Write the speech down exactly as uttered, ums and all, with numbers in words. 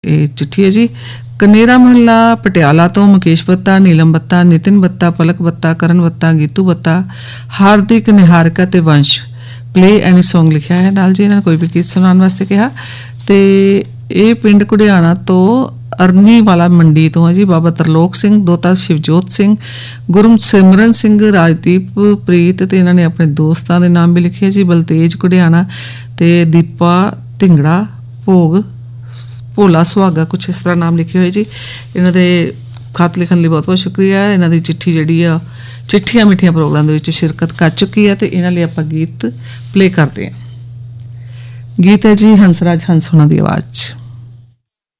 ਇਹ ਚਿੱਠੀ ਹੈ ਜੀ। ਕਨੇਰਾ ਮਹੱਲਾ ਪਟਿਆਲਾ ਤੋਂ ਮੁਕੇਸ਼ ਬੱਤਾ, ਨੀਲਮ ਬੱਤਾ, ਨਿਤਿਨ ਬੱਤਾ, ਪਲਕ ਬੱਤਾ, ਕਰਨ ਬੱਤਾ, ਗੀਤੂ ਬੱਤਾ, ਹਾਰਦਿਕ, ਨਿਹਾਰਿਕਾ ਤੇ ਵੰਸ਼ ਪਲੇ ਐਨੀ ਸੌਂਗ ਲਿਖਿਆ ਹੈ ਨਾਲ ਜੀ। ਇਹਨਾਂ ਨੇ ਕੋਈ ਵੀ ਗੀਤ ਸੁਣਾਉਣ ਵਾਸਤੇ ਕਿਹਾ। ਤੇ ਇਹ ਪਿੰਡ ਘੁੜਿਆਣਾ ਤੋਂ ਅਰਨੀ ਵਾਲਾ ਮੰਡੀ ਤੋਂ ਹੈ ਜੀ। ਬਾਬਾ ਤਰਲੋਕ ਸਿੰਘ, ਦੋਤਾ ਸ਼ਿਵਜੋਤ ਸਿੰਘ, ਗੁਰਸਿਮਰਨ ਸਿੰਘ, ਰਾਜਦੀਪ ਪ੍ਰੀਤ ਤੇ ਇਹਨਾਂ ਨੇ ਆਪਣੇ ਦੋਸਤਾਂ ਦੇ ਨਾਮ ਵੀ ਲਿਖੇ ਜੀ। ਬਲਤੇਜ ਘੁੜਿਆਣਾ ਤੇ ਦੀਪਾ ਢਿੰਗੜਾ, ਭੋਗ ਭੋਲਾ ਸੁਹਾਗਾ, ਕੁਛ ਇਸ ਤਰ੍ਹਾਂ ਨਾਮ ਲਿਖੇ ਹੋਏ ਜੀ। ਇਹਨਾਂ ਦੇ ਖਤ ਲਿਖਣ ਲਈ ਬਹੁਤ ਬਹੁਤ ਸ਼ੁਕਰੀਆ। ਇਹਨਾਂ ਦੀ ਚਿੱਠੀ ਜਿਹੜੀ ਆ ਚਿੱਠੀਆਂ ਮਿੱਠੀਆਂ ਪ੍ਰੋਗਰਾਮ ਦੇ ਵਿੱਚ ਸ਼ਿਰਕਤ ਕਰ ਚੁੱਕੀ ਹੈ ਤੇ ਇਹਨਾਂ ਲਈ ਆਪਾਂ ਗੀਤ ਪਲੇ ਕਰਦੇ ਹਾਂ। ਗੀਤ ਹੈ ਜੀ ਹੰਸਰਾਜ ਹੰਸ ਹੋਣਾ ਦੀ ਆਵਾਜ਼ 'ਚ।